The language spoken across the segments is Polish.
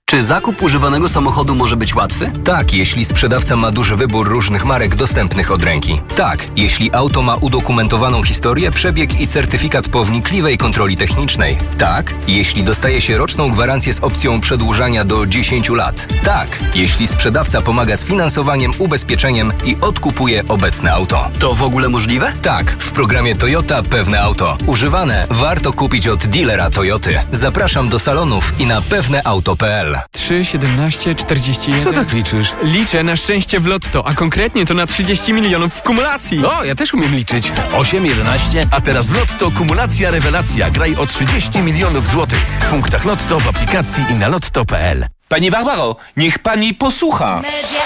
Czy zakup używanego samochodu może być łatwy? Tak, jeśli sprzedawca ma duży wybór różnych marek dostępnych od ręki. Tak, jeśli auto ma udokumentowaną historię, przebieg i certyfikat po wnikliwej kontroli technicznej. Tak, jeśli dostaje się roczną gwarancję z opcją przedłużania do 10 lat. Tak, jeśli sprzedawca pomaga z finansowaniem, ubezpieczeniem i odkupuje obecne auto. To w ogóle możliwe? Tak, w programie Toyota Pewne Auto. Używane warto kupić od dealera Toyoty. Zapraszam do salonów i na pewneauto.pl. 3, 17, 41... Co tak liczysz? Liczę na szczęście w lotto, a konkretnie to na 30 milionów w kumulacji. O, ja też umiem liczyć. 8, 11. A teraz w Lotto kumulacja rewelacja. Graj o 30 milionów złotych. W punktach Lotto, w aplikacji i na lotto.pl. Pani Barbaro, niech pani posłucha.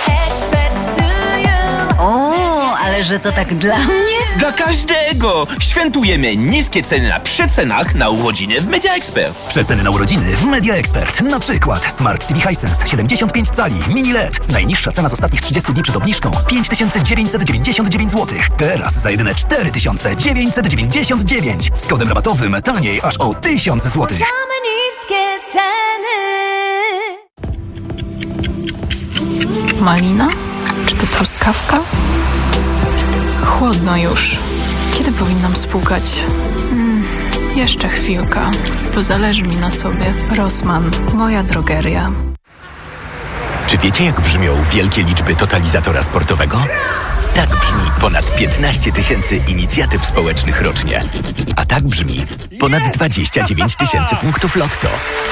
O, ale że to tak dla mnie? Dla każdego! Świętujemy niskie ceny na przecenach na urodziny w Media Expert. Przeceny na urodziny w Media Expert. Na przykład Smart TV Hisense 75 cali, mini LED. Najniższa cena z ostatnich 30 dni przed obniżką 5999 zł. Teraz za jedyne 4999. Z kodem rabatowym taniej aż o 1000 zł. Niskie ceny. Malina? Czy to truskawka? Chłodno już. Kiedy powinnam spłukać? Jeszcze chwilka, bo zależy mi na sobie. Rossmann, moja drogeria. Czy wiecie, jak brzmią wielkie liczby totalizatora sportowego? Tak brzmi ponad 15 000 inicjatyw społecznych rocznie. A tak brzmi ponad 29 000 punktów Lotto.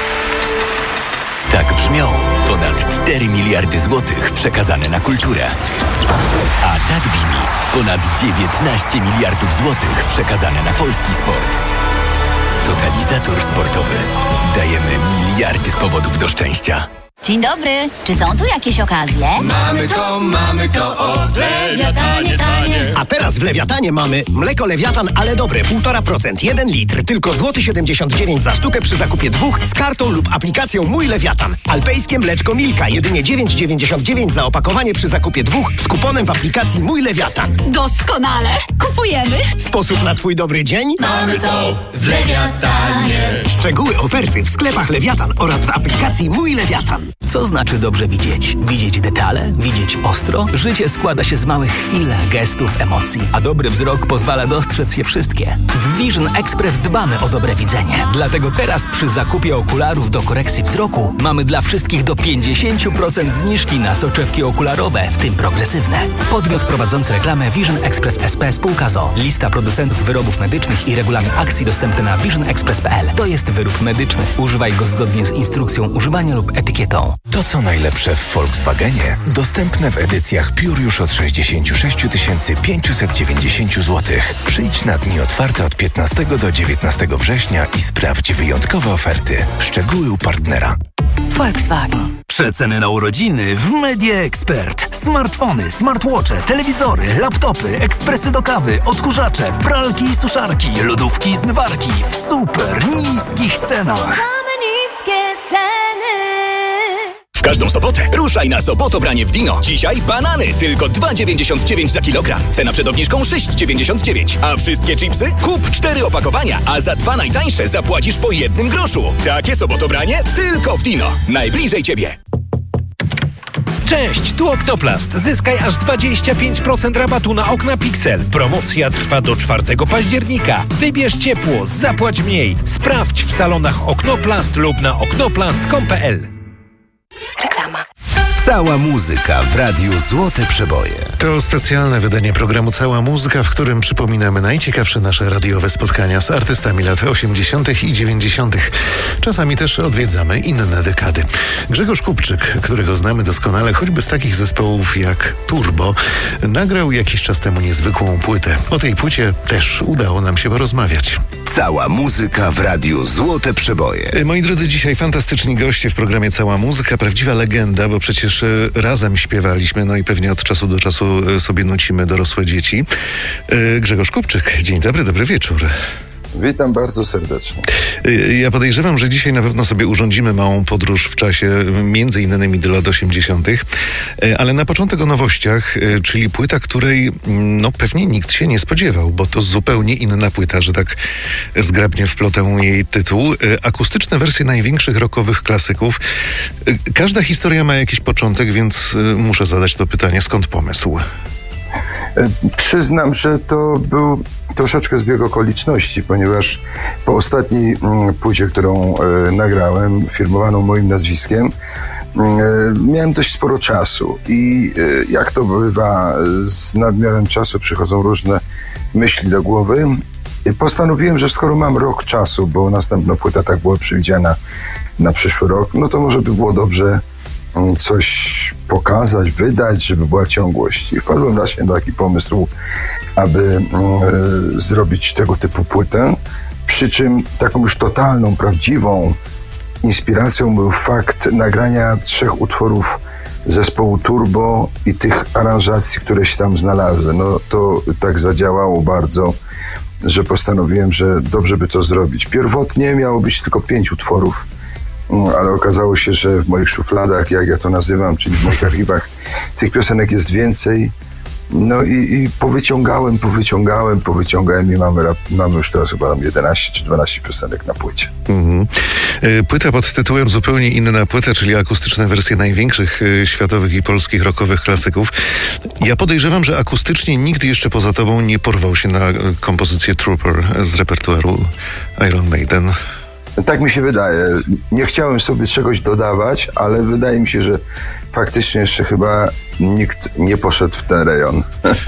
Tak brzmią ponad 4 miliardy złotych przekazane na kulturę. A tak brzmi ponad 19 miliardów złotych przekazane na polski sport. Totalizator sportowy. Dajemy miliardy powodów do szczęścia. Dzień dobry, czy są tu jakieś okazje? Mamy to, o, w Lewiatanie tanie. A teraz w Lewiatanie mamy mleko Lewiatan, ale dobre, 1,5%, 1 litr, tylko złoty 79 za sztukę przy zakupie 2 z kartą lub aplikacją Mój Lewiatan. Alpejskie mleczko Milka, jedynie 9,99 za opakowanie przy zakupie 2 z kuponem w aplikacji Mój Lewiatan. Doskonale, kupujemy. Sposób na twój dobry dzień? Mamy to w Lewiatanie. Szczegóły oferty w sklepach Lewiatan oraz w aplikacji Mój Lewiatan. Co znaczy dobrze widzieć? Widzieć detale? Widzieć ostro? Życie składa się z małych chwil, gestów, emocji, a dobry wzrok pozwala dostrzec je wszystkie. W Vision Express dbamy o dobre widzenie. Dlatego teraz przy zakupie okularów do korekcji wzroku mamy dla wszystkich do 50% zniżki na soczewki okularowe, w tym progresywne. Podmiot prowadzący reklamę Vision Express SP spółka ZOO. Lista producentów wyrobów medycznych i regulamin akcji dostępny na visionexpress.pl. To jest wyrób medyczny. Używaj go zgodnie z instrukcją używania lub etykietą. To, co najlepsze w Volkswagenie, dostępne w edycjach Pure już od 66 590 zł. Przyjdź na dni otwarte od 15 do 19 września i sprawdź wyjątkowe oferty. Szczegóły u partnera. Volkswagen. Przeceny na urodziny w Media Expert. Smartfony, smartwatche, telewizory, laptopy, ekspresy do kawy, odkurzacze, pralki i suszarki, lodówki i zmywarki w super niskich cenach. Mamy niskie ceny. W każdą sobotę ruszaj na Sobotobranie w Dino. Dzisiaj banany tylko 2,99 za kilogram. Cena przed obniżką 6,99. A wszystkie chipsy? Kup 4 opakowania, a za 2 najtańsze zapłacisz po 1 groszu. Takie Sobotobranie tylko w Dino. Najbliżej Ciebie. Cześć, tu Oknoplast. Zyskaj aż 25% rabatu na okna Pixel. Promocja trwa do 4 października. Wybierz ciepło, zapłać mniej. Sprawdź w salonach Oknoplast lub na oknoplast.com.pl. Reklama. Cała muzyka w radiu Złote Przeboje. To specjalne wydanie programu Cała Muzyka, w którym przypominamy najciekawsze nasze radiowe spotkania z artystami lat 80. i 90. Czasami też odwiedzamy inne dekady. Grzegorz Kupczyk, którego znamy doskonale choćby z takich zespołów jak Turbo, nagrał jakiś czas temu niezwykłą płytę. O tej płycie też udało nam się porozmawiać. Cała muzyka w radiu Złote Przeboje. Moi drodzy, dzisiaj fantastyczni goście w programie Cała Muzyka, prawdziwa legenda, bo przecież razem śpiewaliśmy, no i pewnie od czasu do czasu sobie nucimy dorosłe dzieci. Grzegorz Kupczyk, dzień dobry, dobry wieczór. Witam bardzo serdecznie. Ja podejrzewam, że dzisiaj na pewno sobie urządzimy małą podróż w czasie, między innymi do lat 80., ale na początek o nowościach, czyli płyta, której pewnie nikt się nie spodziewał, bo to zupełnie inna płyta, że tak zgrabnie wplotę jej tytuł. Akustyczne wersje największych rockowych klasyków. Każda historia ma jakiś początek, więc muszę zadać to pytanie, skąd pomysł? Przyznam, że to był troszeczkę zbieg okoliczności, ponieważ po ostatniej płycie, którą nagrałem, firmowaną moim nazwiskiem, miałem dość sporo czasu i jak to bywa, z nadmiarem czasu przychodzą różne myśli do głowy. I postanowiłem, że skoro mam rok czasu, bo następna płyta tak była przewidziana na przyszły rok, no to może by było dobrze coś pokazać, wydać, żeby była ciągłość. I wpadłem właśnie na taki pomysł, aby zrobić tego typu płytę. Przy czym taką już totalną, prawdziwą inspiracją był fakt nagrania 3 utworów zespołu Turbo i tych aranżacji, które się tam znalazły. No to tak zadziałało bardzo, że postanowiłem, że dobrze by to zrobić. Pierwotnie miało być tylko 5 utworów, ale okazało się, że w moich szufladach, jak ja to nazywam, czyli w moich archiwach, tych piosenek jest więcej. No i powyciągałem i mamy już teraz chyba 11 czy 12 piosenek na płycie. Płyta pod tytułem zupełnie inna płyta, czyli akustyczne wersje największych światowych i polskich rockowych klasyków. Ja podejrzewam, że akustycznie nikt jeszcze poza tobą nie porwał się na kompozycję Trooper z repertuaru Iron Maiden. Tak mi się wydaje. Nie chciałem sobie czegoś dodawać, ale wydaje mi się, że faktycznie jeszcze chyba nikt nie poszedł w ten rejon.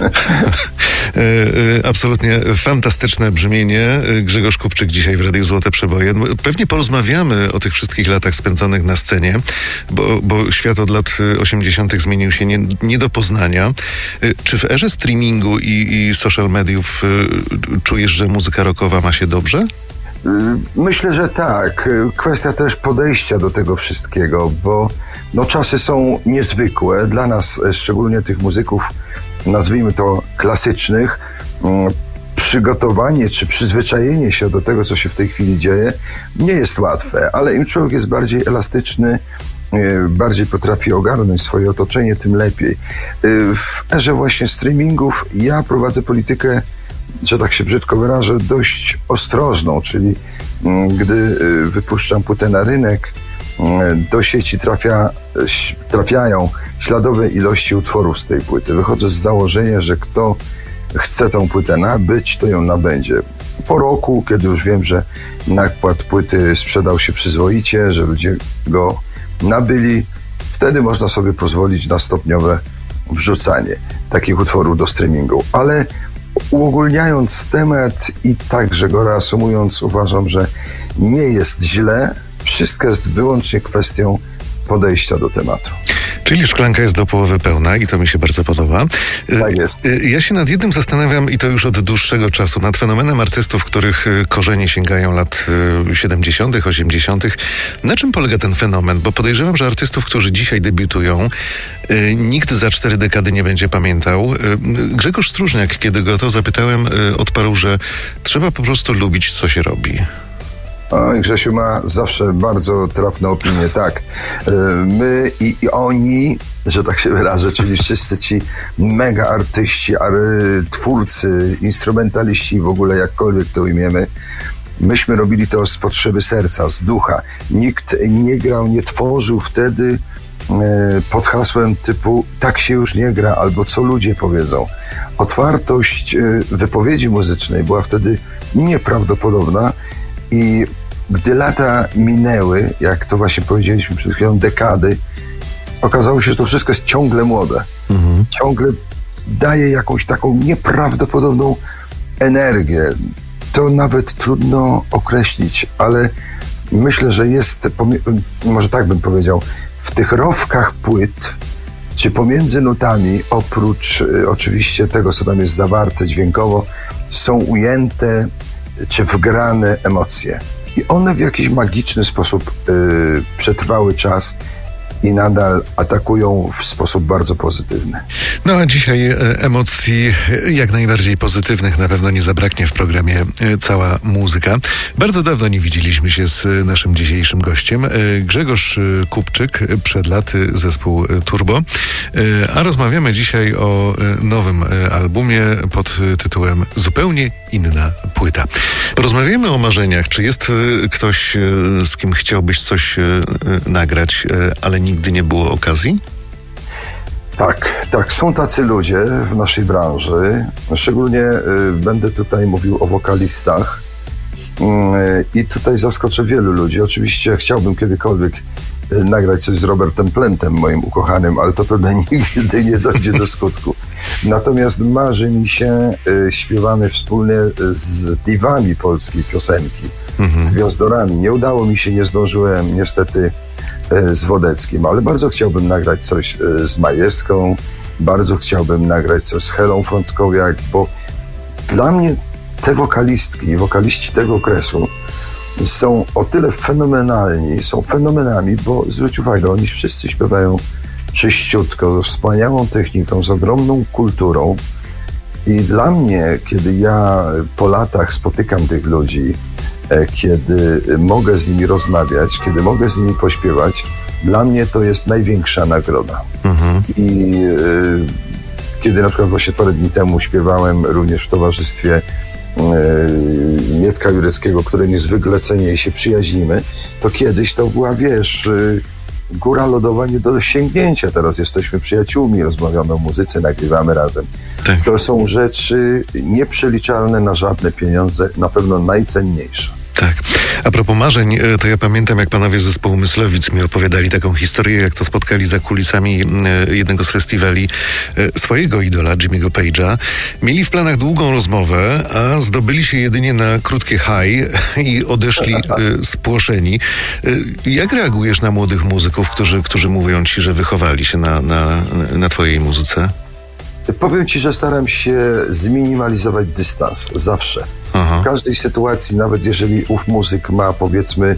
Absolutnie fantastyczne brzmienie. Grzegorz Kupczyk dzisiaj w Radiu Złote Przeboje. Pewnie porozmawiamy o tych wszystkich latach spędzonych na scenie, bo świat od lat 80. zmienił się nie do poznania. Czy w erze streamingu i social mediów czujesz, że muzyka rockowa ma się dobrze? Myślę, że tak. Kwestia też podejścia do tego wszystkiego, bo czasy są niezwykłe. Dla nas, szczególnie tych muzyków, nazwijmy to klasycznych, przygotowanie czy przyzwyczajenie się do tego, co się w tej chwili dzieje, nie jest łatwe, ale im człowiek jest bardziej elastyczny, bardziej potrafi ogarnąć swoje otoczenie, tym lepiej. W erze właśnie streamingów ja prowadzę politykę, że tak się brzydko wyrażę, dość ostrożną, czyli gdy wypuszczam płytę na rynek, do sieci trafiają śladowe ilości utworów z tej płyty. Wychodzę z założenia, że kto chce tą płytę nabyć, to ją nabędzie. Po roku, kiedy już wiem, że nakład płyty sprzedał się przyzwoicie, że ludzie go nabyli, wtedy można sobie pozwolić na stopniowe wrzucanie takich utworów do streamingu. Ale uogólniając temat i także go reasumując, uważam, że nie jest źle. Wszystko jest wyłącznie kwestią podejścia do tematu. Czyli szklanka jest do połowy pełna i to mi się bardzo podoba. Tak jest. Ja się nad jednym zastanawiam i to już od dłuższego czasu, nad fenomenem artystów, których korzenie sięgają lat 70., 80. Na czym polega ten fenomen? Bo podejrzewam, że artystów, którzy dzisiaj debiutują, nikt za 4 dekady nie będzie pamiętał. Grzegorz Stróżniak, kiedy go to zapytałem, odparł, że trzeba po prostu lubić, co się robi. Grzesiu ma zawsze bardzo trafne opinie, tak. My i oni, że tak się wyrażę, czyli wszyscy ci mega artyści, twórcy, instrumentaliści, w ogóle jakkolwiek to ujmiemy, myśmy robili to z potrzeby serca, z ducha. Nikt nie grał, nie tworzył wtedy pod hasłem typu tak się już nie gra, albo co ludzie powiedzą. Otwartość wypowiedzi muzycznej była wtedy nieprawdopodobna i gdy lata minęły, jak to właśnie powiedzieliśmy przed chwilą, dekady, okazało się, że to wszystko jest ciągle młode. Ciągle daje jakąś taką nieprawdopodobną energię. To nawet trudno określić, ale myślę, że jest, może tak bym powiedział, w tych rowkach płyt, czy pomiędzy nutami, oprócz oczywiście tego, co tam jest zawarte dźwiękowo, są ujęte czy wgrane emocje. I one w jakiś magiczny sposób przetrwały czas i nadal atakują w sposób bardzo pozytywny. No a dzisiaj emocji jak najbardziej pozytywnych na pewno nie zabraknie w programie Cała Muzyka. Bardzo dawno nie widzieliśmy się z naszym dzisiejszym gościem. Grzegorz Kupczyk, przed laty zespół Turbo. A rozmawiamy dzisiaj o nowym albumie pod tytułem Zupełnie inna płyta. Porozmawiamy o marzeniach. Czy jest ktoś, z kim chciałbyś coś nagrać, ale nigdy nie było okazji? Tak, są tacy ludzie w naszej branży. Szczególnie będę tutaj mówił o wokalistach i tutaj zaskoczę wielu ludzi. Oczywiście chciałbym kiedykolwiek nagrać coś z Robertem Plantem, moim ukochanym, ale to pewnie nigdy nie dojdzie do skutku. Natomiast marzy mi się śpiewane wspólnie z diwami polskiej piosenki, z gwiazdorami. Nie udało mi się, nie zdążyłem niestety z Wodeckim, ale bardzo chciałbym nagrać coś z Majewską, bardzo chciałbym nagrać coś z Helą Frąckowiak, bo dla mnie te wokalistki i wokaliści tego okresu są o tyle fenomenalni, są fenomenami, bo zwróć uwagę, oni wszyscy śpiewają czyściutko, ze wspaniałą techniką, z ogromną kulturą i dla mnie, kiedy ja po latach spotykam tych ludzi, kiedy mogę z nimi rozmawiać, kiedy mogę z nimi pośpiewać, dla mnie to jest największa nagroda. I kiedy na przykład właśnie parę dni temu śpiewałem również w towarzystwie Mietka Jureckiego, który niezwykle cenię i się przyjaźnimy, to kiedyś to była, góra lodowa nie do dosięgnięcia. Teraz jesteśmy przyjaciółmi, rozmawiamy o muzyce, nagrywamy razem. Tak. To są rzeczy nieprzeliczalne na żadne pieniądze, na pewno najcenniejsze. Tak. A propos marzeń, to ja pamiętam, jak panowie z zespołu Myslowic mi opowiadali taką historię, jak to spotkali za kulisami jednego z festiwali swojego idola, Jimmy'ego Page'a. Mieli w planach długą rozmowę, a zdobyli się jedynie na krótkie high i odeszli spłoszeni. Jak reagujesz na młodych muzyków, którzy mówią ci, że wychowali się na twojej muzyce? Powiem ci, że staram się zminimalizować dystans zawsze. W każdej sytuacji, nawet jeżeli ów muzyk ma powiedzmy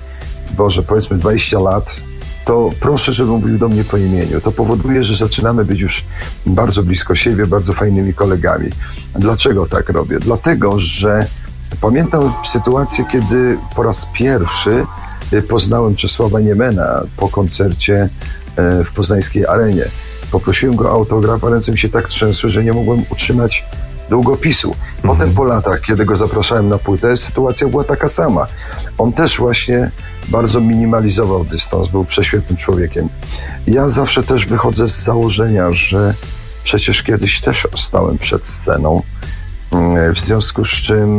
20 lat, to proszę, żeby mówił do mnie po imieniu. To powoduje, że zaczynamy być już bardzo blisko siebie, bardzo fajnymi kolegami. Dlaczego tak robię? Dlatego, że pamiętam sytuację, kiedy po raz pierwszy poznałem Czesława Niemena po koncercie w poznańskiej Arenie. Poprosiłem go o autograf, a ręce mi się tak trzęsły, że nie mogłem utrzymać długopisu. Potem po latach, kiedy go zapraszałem na płytę, sytuacja była taka sama. On też właśnie bardzo minimalizował dystans, był prześwietnym człowiekiem. Ja zawsze też wychodzę z założenia, że przecież kiedyś też stałem przed sceną, w związku z czym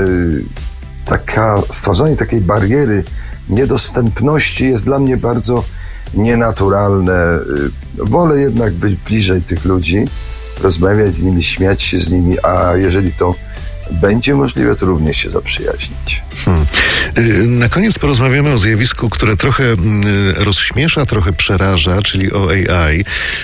stwarzanie takiej bariery niedostępności jest dla mnie bardzo nienaturalne. Wolę jednak być bliżej tych ludzi, rozmawiać z nimi, śmiać się z nimi, a jeżeli to będzie możliwe, to również się zaprzyjaźnić. Na koniec porozmawiamy o zjawisku, które trochę rozśmiesza, trochę przeraża, czyli o AI.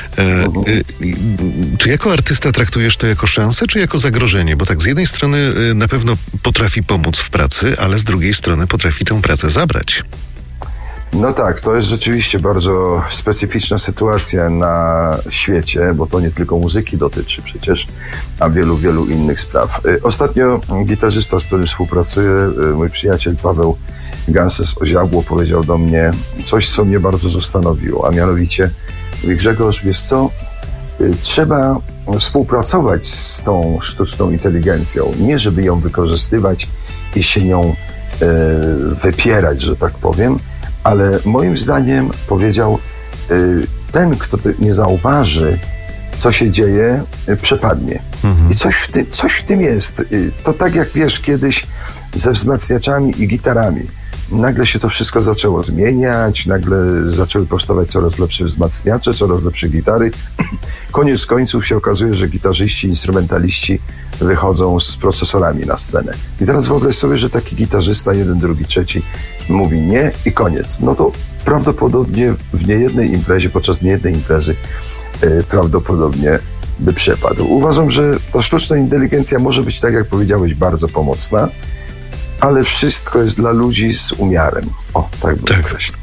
Czy jako artysta traktujesz to jako szansę, czy jako zagrożenie? Bo tak, z jednej strony na pewno potrafi pomóc w pracy, ale z drugiej strony potrafi tę pracę zabrać. No tak, to jest rzeczywiście bardzo specyficzna sytuacja na świecie, bo to nie tylko muzyki dotyczy przecież, a wielu innych spraw. Ostatnio gitarzysta, z którym współpracuję, mój przyjaciel Paweł Ganses Oziabło, powiedział do mnie coś, co mnie bardzo zastanowiło, a mianowicie, mówi: Grzegorz, wiesz co, trzeba współpracować z tą sztuczną inteligencją, nie żeby ją wykorzystywać i się nią wypierać, że tak powiem, ale moim zdaniem, powiedział, ten, kto nie zauważy, co się dzieje, przepadnie. I coś w tym jest. To tak jak wiesz, kiedyś ze wzmacniaczami i gitarami. Nagle się to wszystko zaczęło zmieniać, nagle zaczęły powstawać coraz lepsze wzmacniacze, coraz lepsze gitary. Koniec końców się okazuje, że gitarzyści, instrumentaliści wychodzą z procesorami na scenę. I teraz wyobraź sobie, że taki gitarzysta, jeden, drugi, trzeci mówi nie i koniec. No to prawdopodobnie w niejednej imprezie, podczas niejednej imprezy prawdopodobnie by przepadł. Uważam, że ta sztuczna inteligencja może być, tak jak powiedziałeś, bardzo pomocna, ale wszystko jest dla ludzi z umiarem. O, tak bym określił.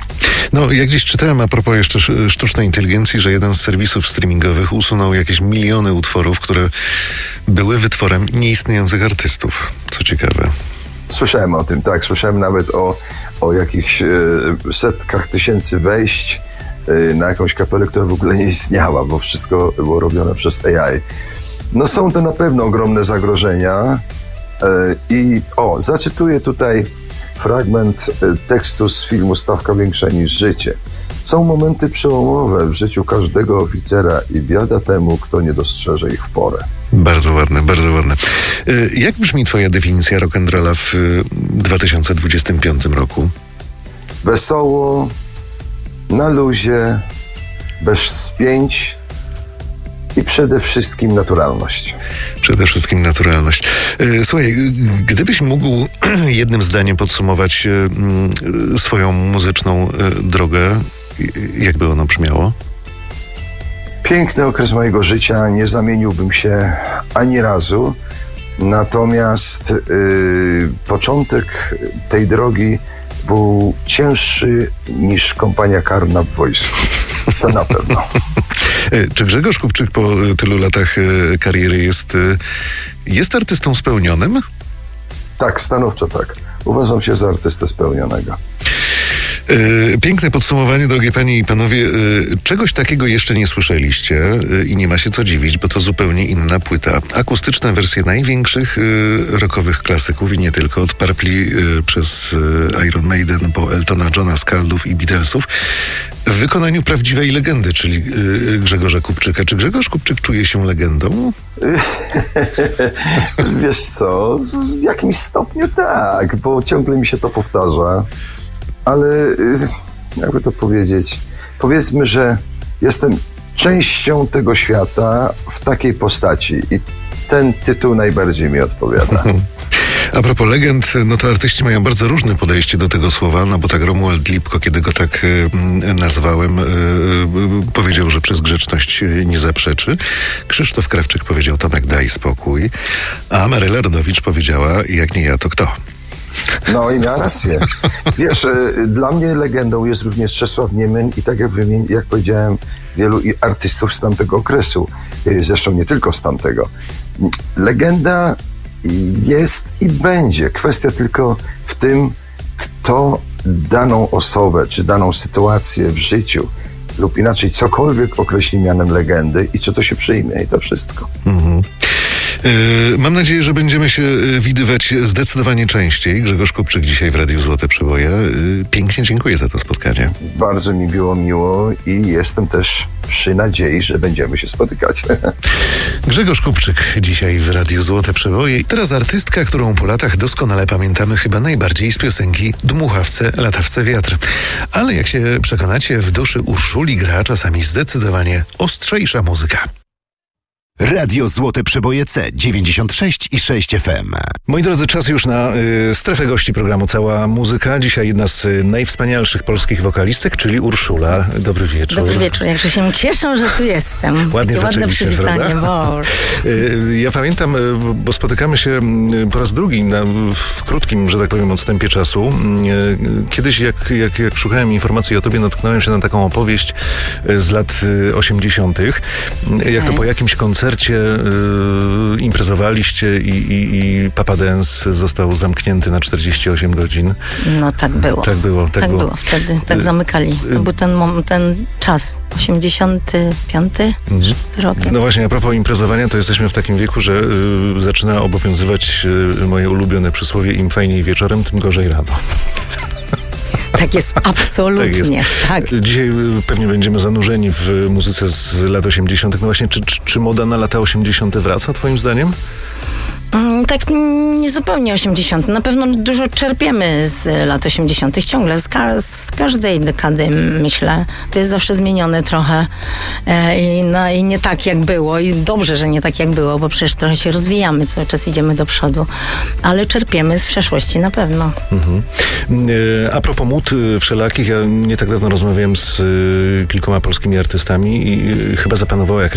No, jak gdzieś czytałem a propos jeszcze sztucznej inteligencji, że jeden z serwisów streamingowych usunął jakieś miliony utworów, które były wytworem nieistniejących artystów. Co ciekawe. Słyszałem o tym, tak. Słyszałem nawet o jakichś setkach tysięcy wejść na jakąś kapelę, która w ogóle nie istniała, bo wszystko było robione przez AI. No są to na pewno ogromne zagrożenia i zacytuję tutaj fragment tekstu z filmu Stawka większa niż życie. Są momenty przełomowe w życiu każdego oficera i biada temu, kto nie dostrzeże ich w porę. Bardzo ładne, bardzo ładne. Jak brzmi twoja definicja rock'n'rolla w 2025 roku? Wesoło, na luzie, bez spięć i przede wszystkim naturalność. Przede wszystkim naturalność. Słuchaj, gdybyś mógł jednym zdaniem podsumować swoją muzyczną drogę, jakby ono brzmiało? Piękny okres mojego życia, nie zamieniłbym się ani razu, natomiast początek tej drogi był cięższy niż kompania karna w wojsku. To na pewno. Czy Grzegorz Kupczyk po tylu latach kariery jest artystą spełnionym? Tak, stanowczo tak. Uważam się za artystę spełnionego. Piękne podsumowanie, drogie panie i panowie. Czegoś takiego jeszcze nie słyszeliście i nie ma się co dziwić, bo to zupełnie inna płyta. Akustyczne wersje największych rockowych klasyków i nie tylko, od Purpli przez Iron Maiden po Eltona Johna, Skaldów i Beatlesów, w wykonaniu prawdziwej legendy, czyli Grzegorza Kupczyka. Czy Grzegorz Kupczyk czuje się legendą? Wiesz co, w jakimś stopniu tak, bo ciągle mi się to powtarza. Ale jakby to powiedzieć, powiedzmy, że jestem częścią tego świata w takiej postaci i ten tytuł najbardziej mi odpowiada. A propos legend, no to artyści mają bardzo różne podejście do tego słowa, no bo tak Romuald Lipko, kiedy go tak nazwałem, powiedział, że przez grzeczność nie zaprzeczy. Krzysztof Krawczyk powiedział: Tomek, daj spokój. A Maryla Rodowicz powiedziała: jak nie ja, to kto? No i miała rację. Wiesz, dla mnie legendą jest również Czesław Niemeń i tak jak powiedziałem, wielu artystów z tamtego okresu. Zresztą nie tylko z tamtego. Legenda jest i będzie. Kwestia tylko w tym, kto daną osobę, czy daną sytuację w życiu lub inaczej cokolwiek określi mianem legendy i czy to się przyjmie i to wszystko. Mam nadzieję, że będziemy się widywać zdecydowanie częściej. Grzegorz Kupczyk dzisiaj w Radiu Złote Przeboje. Pięknie dziękuję za to spotkanie. Bardzo mi było miło i jestem też przy nadziei, że będziemy się spotykać. Grzegorz Kupczyk dzisiaj w Radiu Złote Przeboje. I teraz artystka, którą po latach doskonale pamiętamy chyba najbardziej z piosenki Dmuchawce, latawce wiatr. Ale jak się przekonacie, w duszy Urszuli gra czasami zdecydowanie ostrzejsza muzyka. Radio Złote Przeboje C 96,6 FM. Moi drodzy, czas już na strefę gości programu Cała Muzyka. Dzisiaj jedna z najwspanialszych polskich wokalistek, czyli Urszula. Dobry wieczór. Dobry wieczór. Jakże się cieszę, że tu jestem. Ładne przywitanie. Ja pamiętam, bo spotykamy się po raz drugi w krótkim, że tak powiem, odstępie czasu. Kiedyś jak szukałem informacji o tobie, natknąłem się na taką opowieść z lat 80. Jak to po jakimś koncercie imprezowaliście i Papa Dance został zamknięty na 48 godzin. No tak było. Tak było. Wtedy tak zamykali. To był ten czas. 85, 6 rok. No właśnie, a propos imprezowania, to jesteśmy w takim wieku, że zaczyna obowiązywać moje ulubione przysłowie: im fajniej wieczorem, tym gorzej rano. Tak jest, absolutnie. Tak. Dzisiaj pewnie będziemy zanurzeni w muzyce z lat 80. No właśnie, czy moda na lata 80. wraca, twoim zdaniem? Tak, nie zupełnie 80. Na pewno dużo czerpiemy z lat 80. ciągle, z każdej dekady, myślę. To jest zawsze zmienione trochę i nie tak jak było. I dobrze, że nie tak jak było, bo przecież trochę się rozwijamy, cały czas idziemy do przodu. Ale czerpiemy z przeszłości na pewno. A propos mód wszelakich, ja nie tak dawno rozmawiałem z kilkoma polskimi artystami i chyba zapanowała jakaś